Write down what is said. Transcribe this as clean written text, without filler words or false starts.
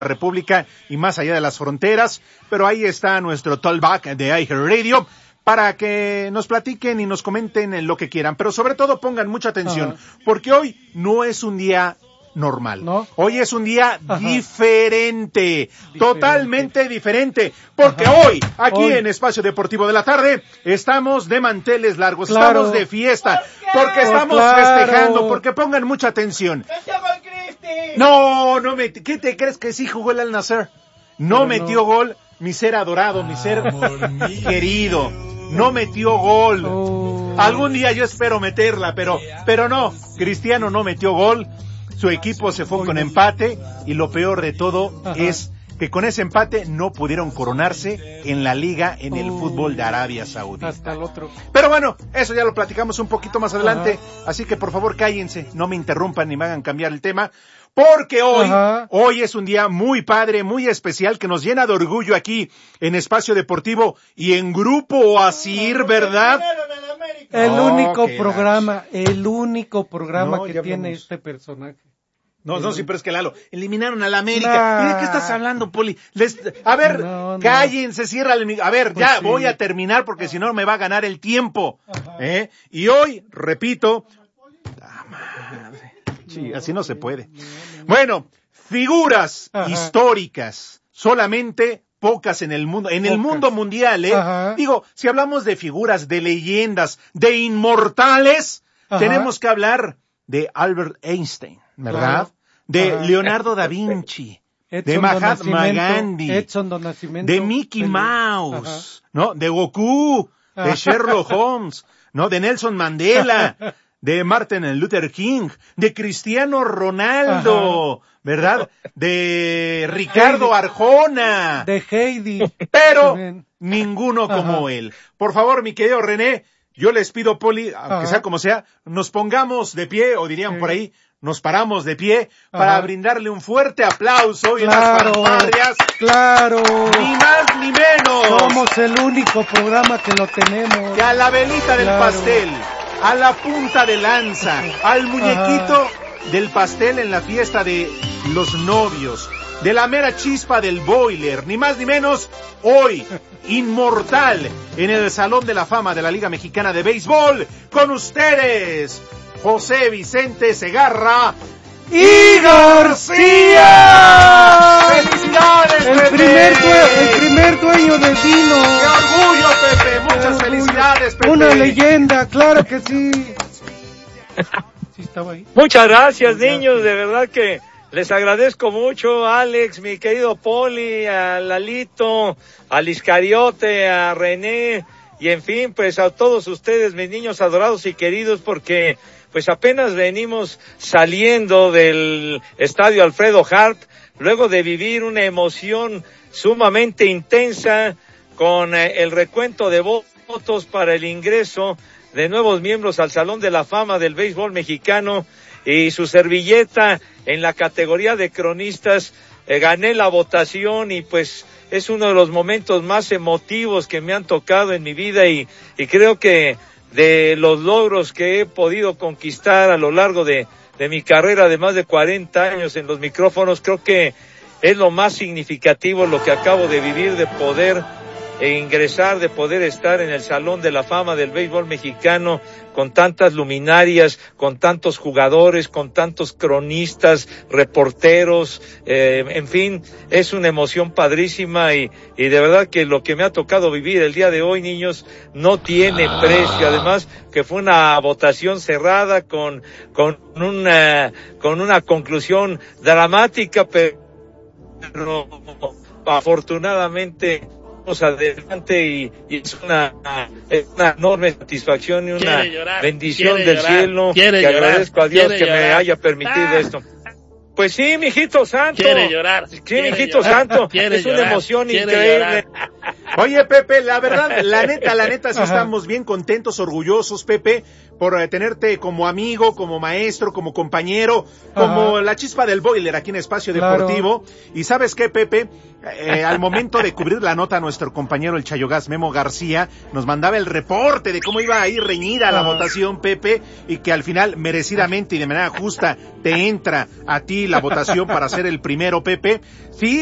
República y más allá de las fronteras, pero ahí está nuestro talkback de iHeartRadio para que nos platiquen y nos comenten lo que quieran, pero sobre todo pongan mucha atención, porque hoy no es un día normal, ¿no? Hoy es un día diferente, totalmente diferente, porque hoy, aquí en Espacio Deportivo de la Tarde, estamos de manteles largos, estamos de fiesta, porque estamos festejando, porque pongan mucha atención. No, ¿qué te crees que sí jugó el Al Nassr? No metió gol, mi ser adorado, mi ser querido, no metió gol. Algún día yo espero meterla, pero no, Cristiano no metió gol. Su equipo se fue con empate y lo peor de todo es que con ese empate no pudieron coronarse en la liga en el fútbol de Arabia Saudita. Hasta el otro. Pero bueno, eso ya lo platicamos un poquito más adelante, así que por favor cállense, no me interrumpan ni me hagan cambiar el tema, porque hoy es un día muy padre, muy especial, que nos llena de orgullo aquí en Espacio Deportivo y en Grupo Asir, ¿verdad? El único programa que tiene este personaje. No, sí, pero es que Lalo, eliminaron a la América. ¿De qué estás hablando, Poli? Cállense, cierra el... A ver, pues ya voy a terminar porque si no me va a ganar el tiempo. Y hoy, repito... madre. Sí, así no se puede. Bueno, figuras históricas, solamente pocas en el mundo, el mundo mundial, Digo, si hablamos de figuras, de leyendas, de inmortales, tenemos que hablar de Albert Einstein, ¿verdad? De Leonardo da Vinci, de Mahatma Gandhi, de Mickey Mouse, ¿no? De Goku, de Sherlock Holmes, ¿no? De Nelson Mandela, de Martin Luther King, de Cristiano Ronaldo, ¿verdad? De Ricardo Arjona, de Heidi, pero ninguno como él. Por favor, mi querido René, yo les pido, Poli, aunque sea como sea, nos pongamos de pie, o dirían por ahí, nos paramos de pie para brindarle un fuerte aplauso y unas fanfarrias. ¡Claro! Ni más ni menos. Somos el único programa que lo tenemos. Que a la velita del pastel, a la punta de lanza, al muñequito del pastel en la fiesta de los novios, de la mera chispa del boiler, ni más ni menos, hoy, inmortal, en el Salón de la Fama de la Liga Mexicana de Béisbol, con ustedes, José Vicente Segarra y García. ¡Felicidades, Pepe! El primer dueño del vino. ¡Qué orgullo, Pepe! Muchas felicidades, Pepe. Una leyenda, claro que sí. Sí estaba ahí. Muchas gracias, niños, de verdad que les agradezco mucho, Alex, mi querido Poli, a Lalito, al Iscariote, a René, y en fin, pues a todos ustedes, mis niños adorados y queridos, porque pues apenas venimos saliendo del estadio Alfredo Harp, luego de vivir una emoción sumamente intensa con el recuento de votos para el ingreso de nuevos miembros al Salón de la Fama del Béisbol Mexicano, y su servilleta en la categoría de cronistas, gané la votación y pues es uno de los momentos más emotivos que me han tocado en mi vida y creo que de los logros que he podido conquistar a lo largo de mi carrera de más de 40 años en los micrófonos, creo que es lo más significativo lo que acabo de vivir, de poder ingresar, de poder estar en el Salón de la Fama del Béisbol Mexicano con tantas luminarias, con tantos jugadores, con tantos cronistas, reporteros, en fin, es una emoción padrísima y de verdad que lo que me ha tocado vivir el día de hoy, niños, no tiene precio. Además que fue una votación cerrada con una conclusión dramática, pero afortunadamente adelante y es una enorme satisfacción y una bendición del cielo, que agradezco a Dios que me haya permitido esto. Pues sí, mijito santo. Quiere llorar. Sí, mijito santo. Es una emoción increíble. Oye, Pepe, la verdad, la neta, sí estamos bien contentos, orgullosos, Pepe, por tenerte como amigo, como maestro, como compañero, como la chispa del boiler aquí en Espacio Deportivo. Y ¿sabes qué, Pepe? Al momento de cubrir la nota, nuestro compañero el Chayogás Memo García nos mandaba el reporte de cómo iba a ir reñida la votación, Pepe, y que al final, merecidamente y de manera justa, te entra a ti la votación para ser el primero, Pepe. Sí,